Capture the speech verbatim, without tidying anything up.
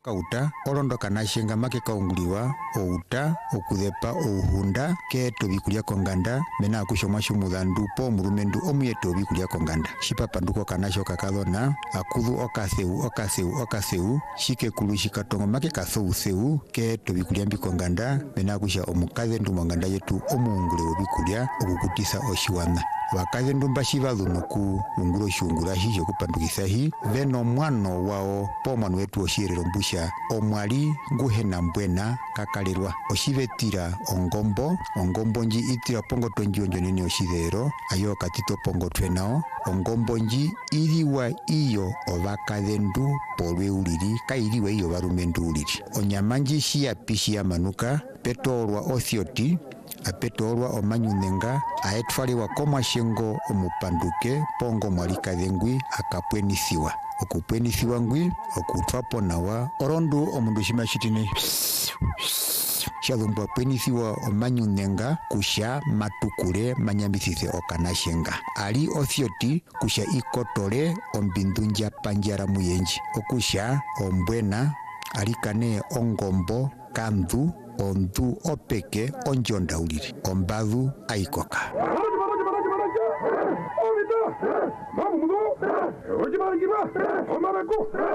kauta olondo kanashenga make kaunguliwa outa okuthepa ouhunda keto bikulia konganda mena akushoma shumuthandu po murumendu omuyeto bikulia konganda shipapa nduko kanasho kakadhona akudhu okatheu okatheu okatheu shike kulu shikatongo make kathou theu keto bikulia mbikonganda mena akusha omukathe ndu monganda yetu omuungule obikulia okukutisa oshiwana wakaze ndumba shivalunuku ungulo shungura shijo kupandukisahi veno mwano wao po mwanu wetu oshirero mbusha omwali nguhena mbwena kakalirwa oshivetira ongombo ongombo nji itira pongo tonji onjo nini oshidero ayo katito pongo twenao ongombo nji iriwa iyo ovakaze ndu polwe uliri kairiwa iyo varumendu uliri onyamanji shia pishi ya manuka petolwa othioti apetolwa omanyunenga aetwaliwa komwashengo omupanduke pongo mwalikadhengwi akapwenisiwa okupwenisiwa ngwi okutwapo nawa orondu omundu shimashitine shalumbu apwenisiwa omanyunenga kusha matukule manyambisise okanashenga ali othioti kusha ikotole ombindu njapa muyenji okusha ombwena alikane ongombo kandu ondu opeke onjonda uliri ombadhu aikoka